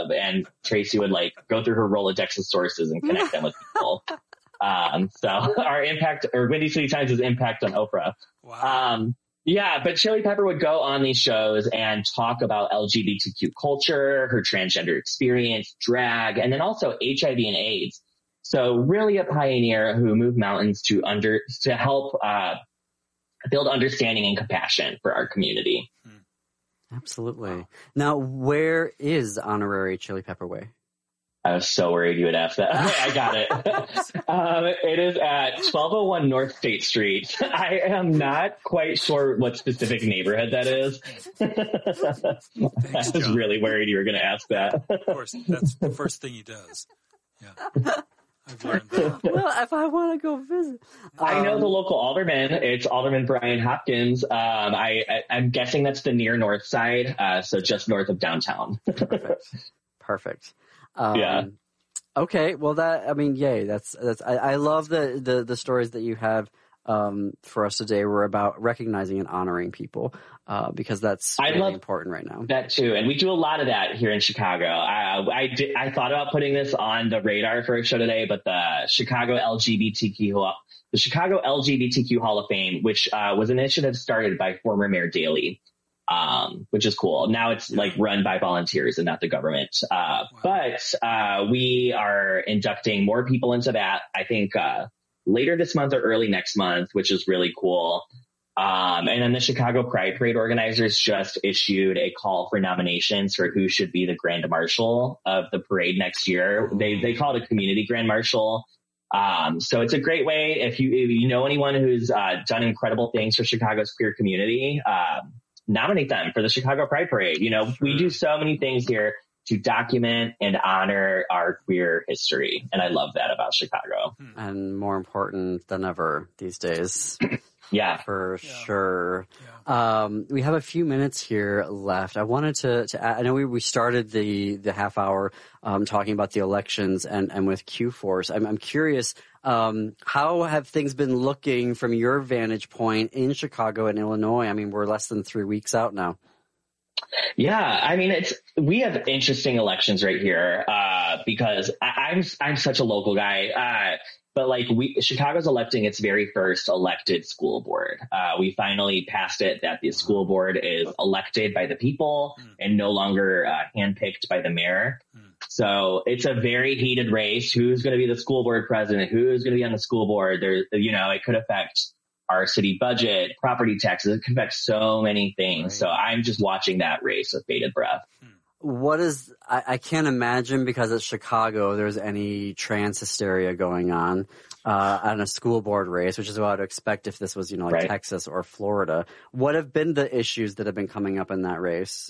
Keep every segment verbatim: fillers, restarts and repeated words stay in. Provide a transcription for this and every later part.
Club, and Tracy would like go through her Rolodex of sources and connect them with people. Um, so our impact, or Windy City Times' impact on Oprah. Wow. Um, yeah, but Chili Pepper would go on these shows and talk about L G B T Q culture, her transgender experience, drag, and then also H I V and AIDS. So really a pioneer who moved mountains to under to help uh, build understanding and compassion for our community. Absolutely. Wow. Now, where is Honorary Chili Pepper Way? I was so worried you would ask that. Okay, I got it. um, it is at twelve oh one North State Street. I am not quite sure what specific neighborhood that is. Thanks, I was John. really worried you were going to ask that. Of course, that's the first thing he does. Yeah. I've learned that. Well, if I want to go visit. Um, I know the local alderman. It's Alderman Brian Hopkins. Um, I, I, I'm guessing that's the near north side, uh, so just north of downtown. Perfect. Perfect. Um, yeah. Okay. Well, that, I mean, yay. That's, that's, I, I love the, the, the stories that you have, um, for us today. We're about recognizing and honoring people, uh, because that's I really love important right now. That too. And we do a lot of that here in Chicago. I, I did, I thought about putting this on the radar for a show today, but the Chicago L G B T Q, the Chicago L G B T Q Hall of Fame, which, uh, was an initiative started by former Mayor Daley. Um, which is cool. Now it's like run by volunteers and not the government. Uh, wow. but, uh, we are inducting more people into that. I think, uh, later this month or early next month, which is really cool. Um, and then the Chicago Pride Parade organizers just issued a call for nominations for who should be the Grand Marshal of the parade next year. They, they call it a community Grand Marshal. Um, so it's a great way if you, if you know anyone who's, uh, done incredible things for Chicago's queer community, um, nominate them for the Chicago Pride Parade. You know, sure. We do so many things here to document and honor our queer history. And I love that about Chicago. And more important than ever these days. Yeah. For yeah. sure. Yeah. Um, we have a few minutes here left. I wanted to, to add, I know we, we started the, the half hour, um, talking about the elections and, and with Q-Force. I'm, I'm curious, um, how have things been looking from your vantage point in Chicago and Illinois? I mean, we're less than three weeks out now. Yeah. I mean, it's, we have interesting elections right here, uh, because I, I'm, I'm such a local guy. Uh, But like we, Chicago's electing its very first elected school board. Uh, we finally passed it that the school board is elected by the people and no longer uh, handpicked by the mayor. So it's a very heated race. Who's going to be the school board president? Who's going to be on the school board? There, you know, it could affect our city budget, property taxes. It could affect so many things. Right. So I'm just watching that race with bated breath. What is, I, I can't imagine because it's Chicago, there's any trans hysteria going on, uh, on a school board race, which is what I would expect if this was, you know, like right. Texas or Florida. What have been the issues that have been coming up in that race?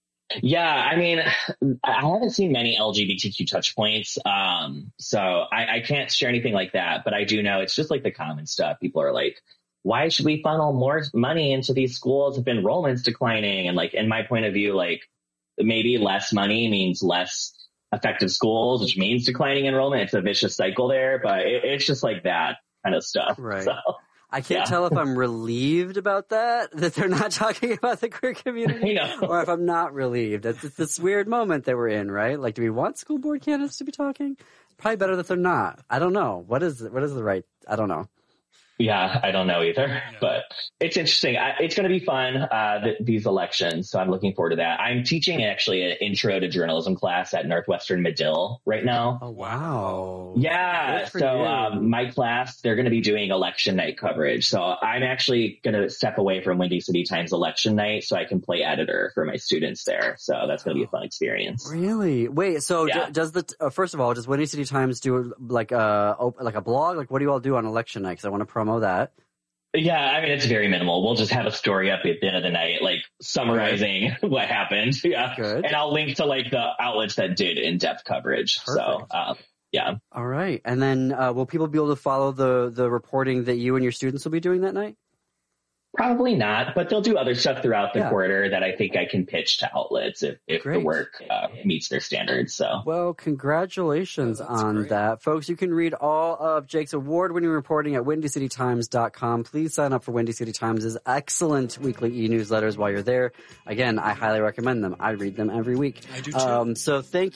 Yeah, I mean, I haven't seen many L G B T Q touch points. Um, so I, I can't share anything like that, but I do know it's just like the common stuff. People are like, why should we funnel more money into these schools if enrollment's declining? And like, in my point of view, like, maybe less money means less effective schools, which means declining enrollment. It's a vicious cycle there, but it, it's just like that kind of stuff. Right. So, I can't yeah. tell if I'm relieved about that, that they're not talking about the queer community, you know. or if I'm not relieved. It's, it's this weird moment that we're in, right? Like, do we want school board candidates to be talking? Probably better that they're not. I don't know. What is, what is the right, I don't know. Yeah, I don't know either, yeah. but it's interesting. I, it's going to be fun, uh, th- these elections. So I'm looking forward to that. I'm teaching actually an intro to journalism class at Northwestern Medill right now. Oh, wow. Yeah. So, um, my class, they're going to be doing election night coverage. So I'm actually going to step away from Windy City Times election night so I can play editor for my students there. So that's going to be a fun experience. Really? Wait, so yeah. d- does the, uh, first of all, does Windy City Times do like a, op- like a blog? Like what do you all do on election night? Cause I want to promote that. Yeah, I mean, it's very minimal. We'll just have a story up at the end of the night, like summarizing okay. what happened. Yeah. Good. And I'll link to like the outlets that did in-depth coverage. Perfect. So, um, yeah. All right. And then, uh, will people be able to follow the, the reporting that you and your students will be doing that night? Probably not, but they'll do other stuff throughout the yeah. quarter that I think I can pitch to outlets if, if the work uh, meets their standards. So, well, congratulations oh, on great. that. Folks, you can read all of Jake's award-winning reporting at windy city times dot com. Please sign up for Windy City Times' excellent weekly e-newsletters while you're there. Again, I highly recommend them. I read them every week. I do too. Um, so thank